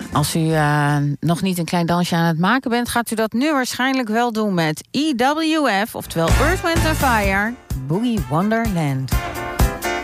Als u nog niet een klein dansje aan het maken bent, gaat u dat nu waarschijnlijk wel doen met EWF, oftewel Earth, Wind & Fire, Boogie Wonderland.